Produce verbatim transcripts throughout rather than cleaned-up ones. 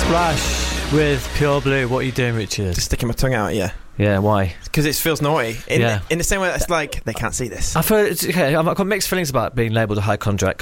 Splash with Pure Blue. What are you doing, Richard? Just sticking my tongue out at you. Yeah, why? Because it feels naughty. In, yeah. in the same way that it's like, they can't see this. I've heard, it's, okay, I've got mixed feelings about being labelled a hypochondriac.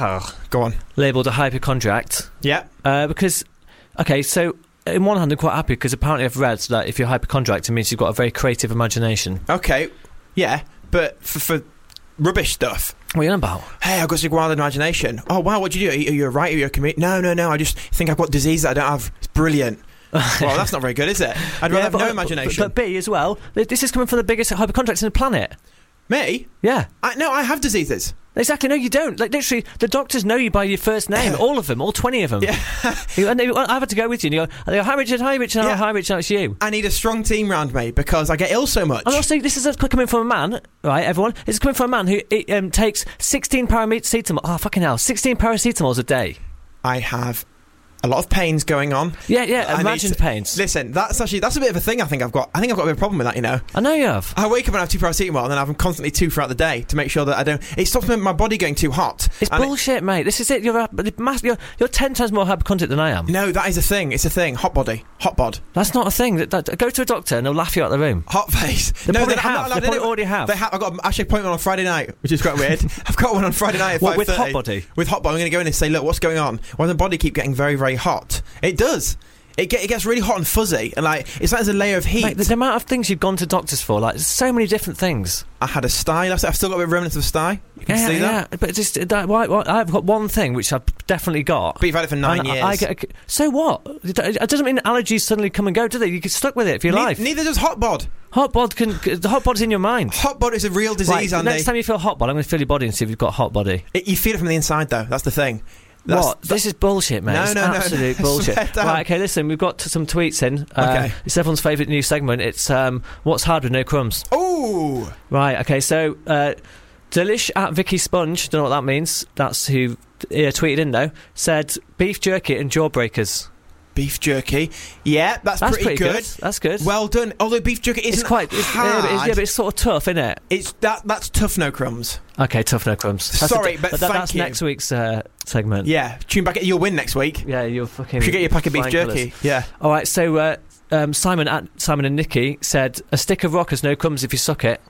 Go on. Labelled a hypochondriac. Yeah. Uh, because, okay, so, in one hand, I'm quite happy because apparently I've read that if you're hypochondriac, it means you've got a very creative imagination. Okay, yeah, but for, for rubbish stuff. What are you on about? Hey, I've got such a wild imagination. Oh, wow, what do you do? Are you, are you a writer? Are you a comedian? No, no, no, I just think I've got disease that I don't have. It's brilliant. Well, that's not very good, is it? I'd rather yeah, have but, no imagination. But, but B as well, this is coming from the biggest hypochondriacs in the planet. Me? Yeah. I, no, I have diseases. Exactly, no you don't. Like, literally, the doctors know you by your first name, all of them, all twenty of them. Yeah. And they, I've had to go with you, and you go, they go, hi Richard, hi Richard, Yeah. hi Richard, it's you. I need a strong team round me because I get ill so much. And also, this is a, coming from a man, right, everyone? This is coming from a man who um, takes sixteen paracetamol, oh, fucking hell, sixteen paracetamols a day. I have a lot of pains going on. Yeah, yeah, I imagined need to- pains. Listen, that's actually, that's a bit of a thing I think I've got. I think I've got a bit of a problem with that, you know. I know you have. I wake up and have two paracetamol and then I have them constantly two throughout the day to make sure that I don't... It stops my body going too hot. It's And bullshit, it, mate. This is it. You're, a, you're, you're ten times more hypochondriac than I am. No, that is a thing. It's a thing. Hot body. Hot bod. That's not a thing. That, that, go to a doctor and they'll laugh you out of the room. Hot face. They no, probably they're- I'm have. not allowed They probably in it. already have. They have. I've got actually an appointment on Friday night, which is quite weird. I've got one on Friday night at What, five thirty. with hot body? With hot body. I'm going to go in and say, look, what's going on? Why does the body keep getting very, very hot? It does. It, get, it gets really hot and fuzzy, and like it's like there's a layer of heat. Mate, the, the amount of things you've gone to doctors for, like, there's so many different things. I had a sty. I've still got a bit of remnants of a sty. You can Yeah, see yeah, that. but it's just that, why, why, I've got one thing which I've definitely got. But you've had it for nine And I- years. I get a- so what? It it doesn't mean allergies suddenly come and go, do they? You get stuck with it for your Ne- life. Neither does hot bod. Hot bod can. The hot bod's in your mind. Hot bod is a real disease, Right, Andy. next time you feel hot bod, I'm going to feel your body and see if you've got hot body. It, you feel it from the inside, though. That's the thing. That's, What? This is bullshit, mate. No, It's no, no, absolute no. bullshit. Swear down. Right, okay, listen, we've got some tweets in. Uh, Okay. It's everyone's favourite new segment. It's um, What's Hard with No Crumbs. Ooh. Right, okay, so uh, Delish at Vicky Sponge, don't know what that means. That's who uh, tweeted in, though. Said beef jerky and jawbreakers. Beef jerky. Yeah, that's, That's pretty, pretty good. good. That's good. Well done. Although beef jerky isn't It's quite. It's, yeah, hard. but it's, yeah, but it's sort of tough, isn't it? It's that. That's tough. No crumbs. Okay, tough no crumbs. That's Sorry, a, but that, thank that's you. next week's uh, segment. Yeah, tune back. You'll win next week. Yeah, you're fucking. You should get your pack of beef flying jerky. colours. Yeah. All right, so uh, um, Simon at Simon and Nikki said a stick of rock has no crumbs if you suck it.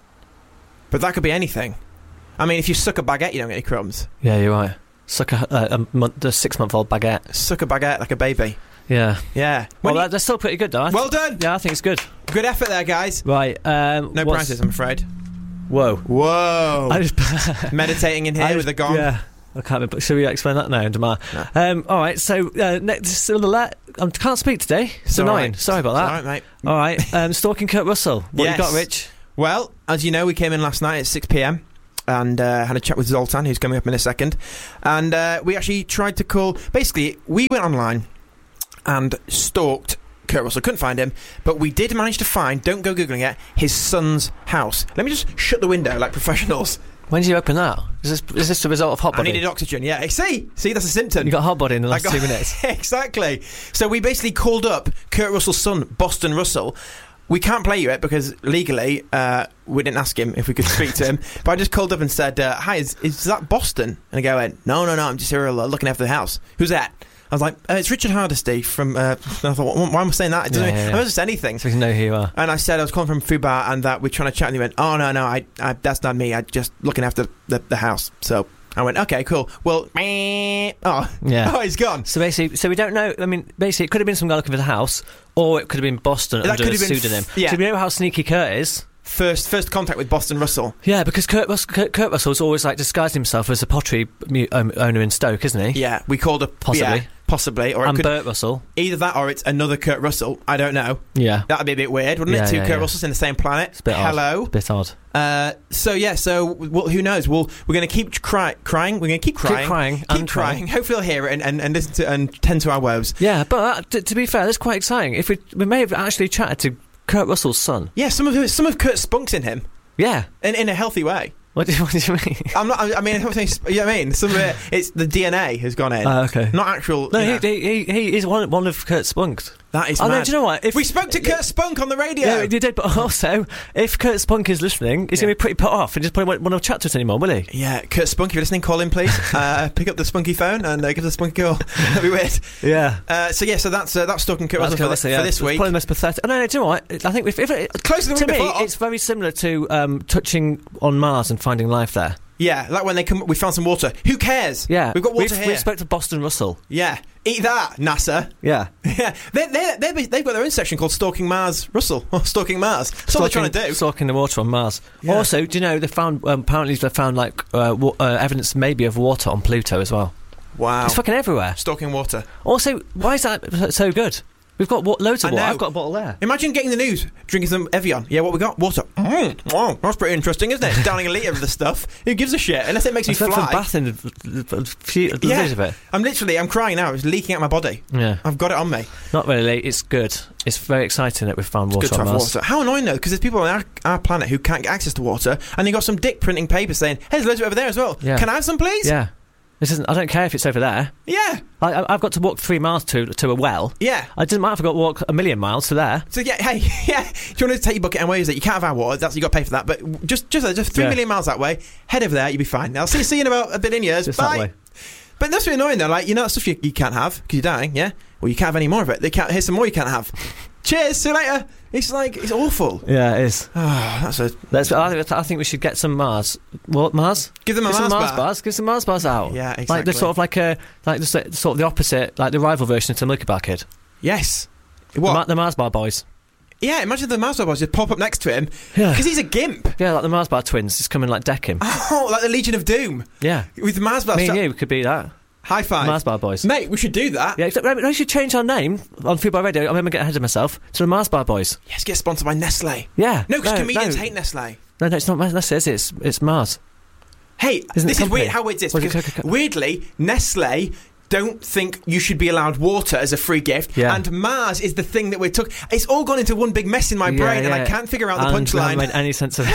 But that could be anything. I mean, if you suck a baguette, you don't get any crumbs. Yeah, you're right. Suck a, uh, a, month, a six-month-old baguette. Suck a baguette like a baby. Yeah. Yeah. Well, When you- that, that's still pretty good, though. I well th- done. Yeah, I think it's good. Good effort there, guys. Right. Um, No what's- prizes, I'm afraid. Whoa. Whoa. I just, Meditating in here I with just- a gong. Yeah. I can't remember. Should we explain that now, Damar? No. Um, all right, so uh, next, I can't speak today. It's It's all annoying. right. Sorry about It's that. all right, mate. All right, um, stalking Kurt Russell. What Yes. you got, Rich? Well, as you know, we came in last night at six p.m. and uh, had a chat with Zoltan, who's coming up in a second. And uh, we actually tried to call... Basically, we went online and stalked Kurt Russell. Couldn't find him, but we did manage to find, don't go Googling it, his son's house. Let me just shut the window like professionals. When did you open that? Is this, is this the result of hot I body? needed oxygen, yeah. See? See, that's a symptom. You got hot body in the I last got- two minutes. Exactly. So we basically called up Kurt Russell's son, Boston Russell. We can't play you it because legally uh, we didn't ask him if we could speak to him. But I just called up and said, uh, hi, is, is that Boston? And the guy went, no, no, no, I'm just here uh, looking after the house. Who's that? I was like, uh, it's Richard Hardesty from... Uh, and I thought, why am I saying that? It doesn't Yeah, yeah, mean, yeah. I just anything. So we can know who you are. And I said I was calling from Fubar and that we're trying to chat. And he went, oh, no, no, I, I, that's not me. I'm just looking after the, the house. So I went, okay, cool. Well, meh. oh, Yeah. oh, he's gone. So basically, so we don't know. I mean, basically, it could have been some guy looking for the house, or it could have been Boston That under could a have been f- pseudonym. yeah. So we know how sneaky Kurt is. First, first contact with Boston Russell. Yeah, because Kurt, Rus- Kurt, Kurt Russell's always like disguised himself as a pottery mu- um, owner in Stoke, isn't he? Yeah, we called up Possibly. yeah, possibly, or it And could, Burt Russell. either that or it's another Kurt Russell. I don't know. Yeah, That'd be a bit weird, wouldn't Yeah, it? Two yeah, Kurt yeah. Russells in the same planet. it's a bit Hello. odd. Bit odd. Uh, so yeah, so well, who knows? We'll, we're going to keep cry- crying. We're going to keep crying. Keep crying Keep and crying. crying. Hopefully, they'll hear it and, and, and listen to and tend to our woes. Yeah, but t- to be fair, that's quite exciting. If we we may have actually chatted to Kurt Russell's son. Yeah, some of some of Kurt's spunk's in him, Yeah. in in a healthy way. What do, what do you mean? I'm not. I mean, I'm saying, you know what I mean? Some of it, it's the D N A has gone in, Oh, okay. not actual. No, you know. he, he he he is one one of Kurt's spunks. That is Oh, mad. no, do you know what? If we spoke to Kurt Spunk on the radio. Yeah, you did, but also, if Kurt Spunk is listening, he's Yeah. going to be pretty put off and just probably won't want to chat to us anymore, will he? Yeah, Kurt Spunk, if you're listening, call in, please. uh, pick up the Spunky phone and uh, give us a Spunky call. That'd be weird. Yeah. Uh, so, yeah, so that's uh, that's Stalking Kurt That's Russell cool, for, so, thi- yeah. for this It's week. probably the most pathetic. No, no, do you know what? I think if, if it, Close to the to week me, before. it's very similar to um, touching on Mars and finding life there. Yeah, like when they come, we found some water. Who cares? Yeah. We've got water we've, here. We spoke to Boston Russell. Yeah. Eat that, NASA. Yeah. Yeah. They're, they're, they're, they've got their own section called Stalking Mars Russell. Or Stalking Mars. That's what they're trying to do. Stalking the water on Mars. Yeah. Also, do you know, they found, um, apparently they found, like, uh, wa- uh, evidence maybe of water on Pluto as well. Wow. It's fucking everywhere. Stalking water. Also, why is that so good? We've got wa- loads of I water. know. I've got a bottle there. Imagine getting the news, drinking some Evian. Yeah, what we got? Water. Mm. Oh, that's pretty interesting, isn't it? Downing a litre of the stuff. Who gives a shit? Unless it makes you I spent fly. from bath in a, a few a Yeah. of it. I'm literally, I'm crying now. It's leaking out my body. Yeah. I've got it on me. Not really. It's good. It's very exciting that we've found water Good to on have Mars. water. How annoying though, because there's people on our, our planet who can't get access to water, and you got some dick printing paper saying, "Hey, there's loads of it over there as well. Yeah. Can I have some, please?" Yeah. This isn't. I don't care if it's over there. Yeah. I, I, I've got to walk three miles to to a well. Yeah. I didn't mind if I got to walk a million miles to there. So yeah, hey, yeah. Do you want to take your bucket and where is it? You can't have our water. That's you got to pay for that. But just just just three Yeah. million miles that way. Head over there, you'll be fine. I'll see, see you in about a billion years. Just Bye. that way. But that's really annoying though. Like, you know that stuff you, you can't have because you're dying. Yeah. Well, you can't have any more of it. They can't. Here's some more you can't have. Cheers. See you later. It's like it's awful. Yeah, it is. Oh, that's a. That's, I, I think we should get some Mars. What Mars? Give them a Get some Mars Mars bar. bars. Get some Mars bars out. Yeah, exactly. Like they're sort of like a like the s- sort of the opposite, like the rival version of the Milky Bar Kid. Yes. The, What? Ma- the Mars Bar boys. Yeah. Imagine the Mars boys just pop up next to him Yeah. because he's a gimp. Yeah, like the Mars Bar twins just come and like deck him. Oh, like the Legion of Doom Yeah. with the Mars bar. Me and sta- you could be that. High five, Mars Bar boys. mate. We should do that. Yeah, except, I should change our name on Food by Radio. I'm going to get ahead of myself to the Mars Bar Boys. Yes, get sponsored by Nestle. Yeah. No, because no, comedians no. hate Nestle. No, no, it's not Mars. That's it. It's it's Mars. Hey, Isn't it this is company? weird. How weird is this? What is it, Because Coca-Cola? weirdly, Nestle don't think you should be allowed water as a free gift, Yeah. and Mars is the thing that we're took. It's all gone into one big mess in my Yeah, brain, and I yeah. can't figure out the And we haven't punchline. made any sense of it.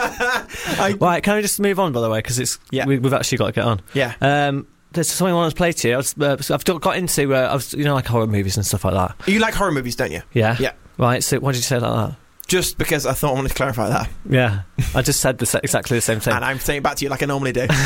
I- Right, can we just move on, by the way, because it's Yeah. we, we've actually got to get on. yeah. Um, there's something I want to play to you. I was, uh, so I've got got into, uh, I was, you know, like horror movies and stuff like that. You like horror movies, don't you? Yeah. Yeah. Right. So, why did you say like that? Just because I thought I wanted to clarify that, Yeah. I just said the, sa- exactly the same thing. and I'm saying it back to you like I normally do.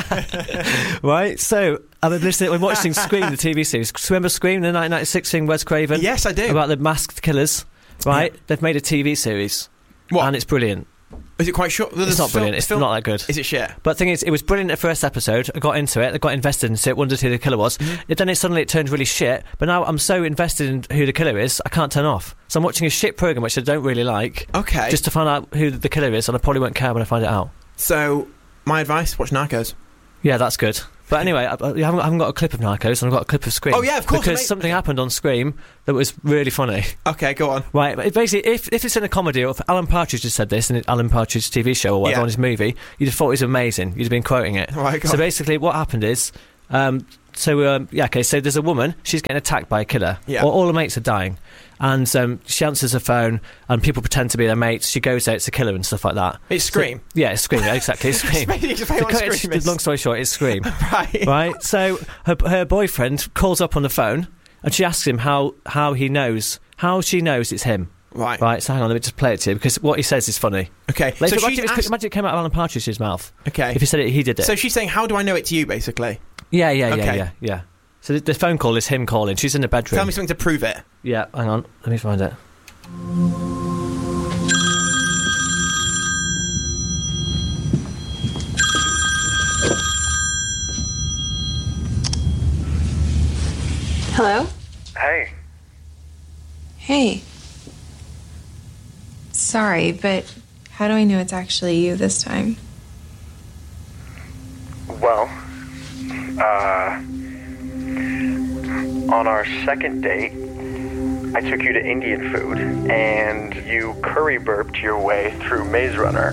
Right. So I've been listening. We're watching Scream, the T V series. Remember Scream, the nineteen ninety-six thing, Wes Craven? Yes, I do. About the masked killers. Right. Yeah. They've made a T V series. What? And it's brilliant. Is it quite short? It's not brilliant. It's not that good. Is it shit? But the thing is, it was brilliant at first episode. I got into it. I got invested into it. Wondered who the killer was. Mhm. Then it suddenly it turned really shit. But now I'm so invested in who the killer is, I can't turn off. So I'm watching a shit program which I don't really like, Okay. just to find out who the killer is, and I probably won't care when I find it out. So, my advice: watch Narcos. Yeah, that's good. But anyway, I, I, haven't, I haven't got a clip of Narcos, and I've got a clip of Scream. Oh, yeah, of course, Because mate. something happened on Scream that was really funny. Okay, go on. Right, but basically, if, if it's in a comedy, or if Alan Partridge has said this in Alan Partridge's T V show or whatever Yeah. on his movie, you'd have thought it was amazing. You'd have been quoting it. Right, go So on. basically, what happened is, um, so um, yeah, okay. So there's a woman. She's getting attacked by a killer. Yeah. All, all her mates are dying, and um, she answers her phone, and people pretend to be their mates. She goes there, it's a killer and stuff like that. It's Scream. So, yeah, it's Scream. Yeah, exactly, it's Scream. Maybe you just say To what cut it- Scream is. long story short, it's Scream. Right. Right. So her her boyfriend calls up on the phone, and she asks him how how he knows how she knows it's him. Right. Right. So hang on, let me just play it to you because what he says is funny. Okay. Like, so imagine, she's it was- asked- imagine it came out of Alan Partridge's mouth. Okay. If he said it, he did it. So she's saying, "How do I know it's you?" Basically. yeah, yeah, yeah, Okay. yeah, yeah. So the, the phone call is him calling. She's in the bedroom. Tell me something to prove it. Yeah, hang on. Let me find it. Hello? Hey, Hey. Sorry, but how do I know it's actually you this time? well, uh, on our second date, I took you to Indian food, and you curry burped your way through Maze Runner.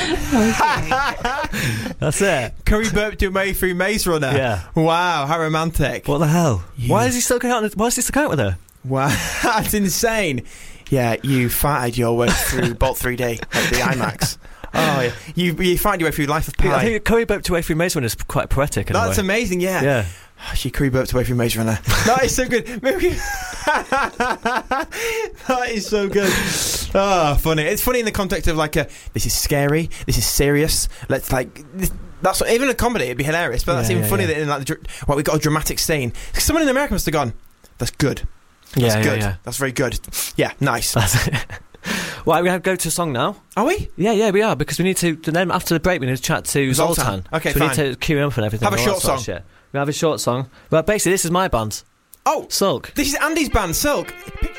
That's it. Curry burped your way through Maze Runner. Yeah. Wow. How romantic. What the hell? You- Why is he still going out? Why is he still going out with her? Wow. That's insane. Yeah. You farted your way through Bolt three D at the IMAX. Oh yeah. You you farted your way through Life of Pi. I think Curry burped away through Maze Runner is quite poetic. In a That's way. amazing. Yeah. Yeah. She curry burped away from Maze Runner. That is so good. Maybe that is so good. Oh, funny. It's funny in the context of like a this is scary, this is serious. Let's like this, that's what, even a comedy it'd be hilarious. But that's Yeah, even yeah, funny yeah. that in like the, well, we got a dramatic scene. Someone in America must have gone. That's good. That's Yeah, yeah, good. yeah. That's very good. Yeah, nice. That's it. Well, we're going to go to a song now. Are we? Yeah, yeah, we are, because we need to, then after the break, we need to chat to Zoltan. Zoltan. Okay, so fine. we need to queue him up and everything. Have a all short that sort of song. shit. We have a short song. But basically, this is my band, Oh, Sulk. this is Andy's band, Silk. Picture